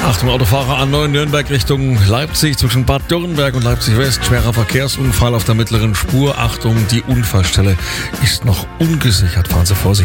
Achtung, Autofahrer A9 Nürnberg Richtung Leipzig zwischen Bad Dürrenberg und Leipzig West. Schwerer Verkehrsunfall auf der mittleren Spur. Achtung, die Unfallstelle ist noch ungesichert. Fahren Sie vorsichtig.